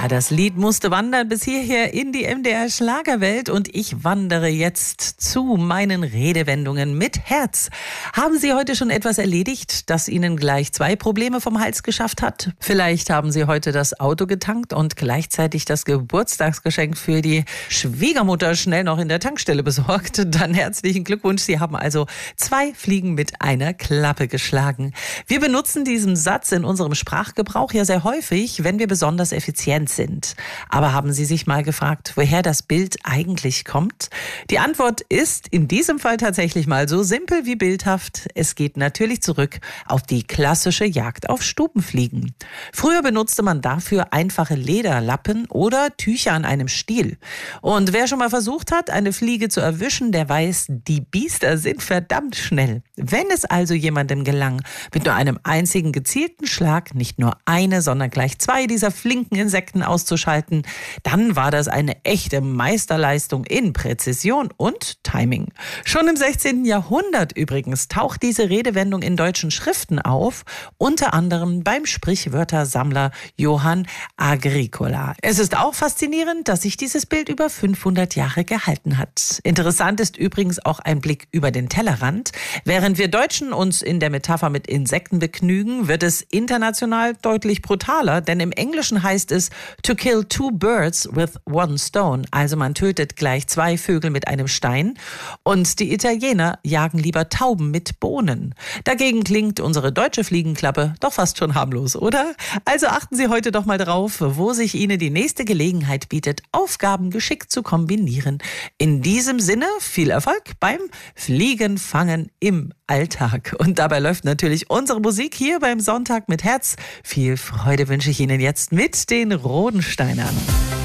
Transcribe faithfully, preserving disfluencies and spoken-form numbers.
Ja, das Lied musste wandern bis hierher in die M D R Schlagerwelt und ich wandere jetzt zu meinen Redewendungen mit Herz. Haben Sie heute schon etwas erledigt, das Ihnen gleich zwei Probleme vom Hals geschafft hat? Vielleicht haben Sie heute das Auto getankt und gleichzeitig das Geburtstagsgeschenk für die Schwiegermutter schnell noch in der Tankstelle besorgt. Dann herzlichen Glückwunsch, Sie haben also zwei Fliegen mit einer Klappe geschlagen. Wir benutzen diesen Satz in unserem Sprachgebrauch ja sehr häufig, wenn wir besonders effizient sind. Aber haben Sie sich mal gefragt, woher das Bild eigentlich kommt? Die Antwort ist in diesem Fall tatsächlich mal so simpel wie bildhaft. Es geht natürlich zurück auf die klassische Jagd auf Stubenfliegen. Früher benutzte man dafür einfache Lederlappen oder Tücher an einem Stiel. Und wer schon mal versucht hat, eine Fliege zu erwischen, der weiß, die Biester sind verdammt schnell. Wenn es also jemandem gelang, mit nur einem einzigen gezielten Schlag nicht nur eine, sondern gleich zwei dieser flinken Insekten auszuschalten, dann war das eine echte Meisterleistung in Präzision und Timing. Schon im sechzehnten Jahrhundert übrigens taucht diese Redewendung in deutschen Schriften auf, unter anderem beim Sprichwörtersammler Johann Agricola. Es ist auch faszinierend, dass sich dieses Bild über fünfhundert Jahre gehalten hat. Interessant ist übrigens auch ein Blick über den Tellerrand. Während wir Deutschen uns in der Metapher mit Insekten begnügen, wird es international deutlich brutaler, denn im Englischen heißt es to kill two birds with one stone. Also man tötet gleich zwei Vögel mit einem Stein. Und die Italiener jagen lieber Tauben mit Bohnen. Dagegen klingt unsere deutsche Fliegenklappe doch fast schon harmlos, oder? Also achten Sie heute doch mal drauf, wo sich Ihnen die nächste Gelegenheit bietet, Aufgaben geschickt zu kombinieren. In diesem Sinne viel Erfolg beim Fliegenfangen im Alltag. Und dabei läuft natürlich unsere Musik hier beim Sonntag mit Herz. Viel Freude wünsche ich Ihnen jetzt mit den Rodensteinern.